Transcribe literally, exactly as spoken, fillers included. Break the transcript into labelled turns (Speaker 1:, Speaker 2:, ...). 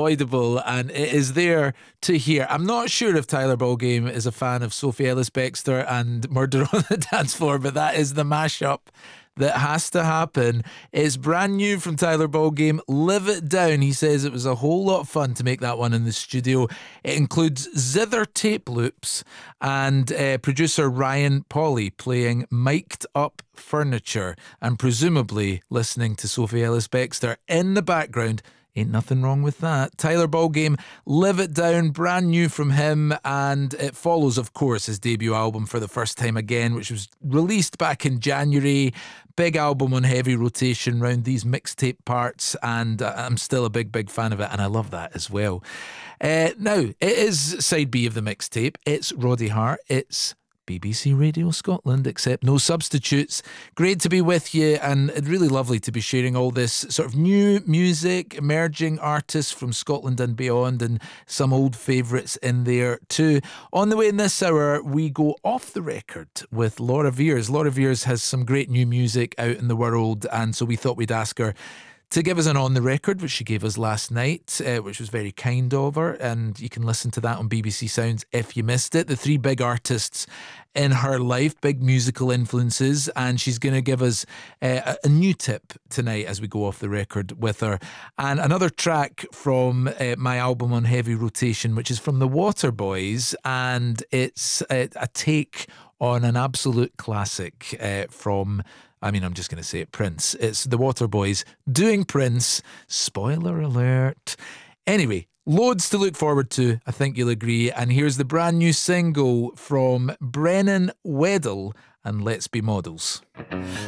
Speaker 1: unavoidable, and it is there to hear. I'm not sure if Tyler Ballgame is a fan of Sophie Ellis-Bextor and Murder on the Dance Floor, but that is the mashup that has to happen. It's brand new from Tyler Ballgame. Live It Down. He says it was a whole lot of fun to make that one in the studio. It includes zither tape loops and uh, producer Ryan Pauly playing mic'd up furniture and presumably listening to Sophie Ellis-Bextor in the background. Ain't nothing wrong with that. Tyler Ballgame, Live It Down, brand new from him, and it follows, of course, his debut album For the First Time Again, which was released back in January. Big album on heavy rotation round these mixtape parts, and uh, I'm still a big, big fan of it, and I love that as well. Uh, now, it is side B of the mixtape. It's Roddy Hart. It's B B C Radio Scotland, except no substitutes. Great to be with you, and really lovely to be sharing all this sort of new music, emerging artists from Scotland and beyond, and some old favourites in there too. On the way in this hour, we go off the record with Laura Veirs. Laura Veirs has some great new music out in the world, and so we thought we'd ask her to give us an on the record, which she gave us last night, uh, which was very kind of her, and you can listen to that on B B C Sounds if you missed it. The three big artists in her life, big musical influences, and she's going to give us uh, a new tip tonight as we go off the record with her. And another track from uh, my album on heavy rotation, which is from the Waterboys, and it's uh, a take on an absolute classic uh, from... I mean, I'm just going to say it, Prince. It's the Waterboys doing Prince. Spoiler alert. Anyway, loads to look forward to, I think you'll agree. And here's the brand new single from Brennan Weddell and Let's Be Models.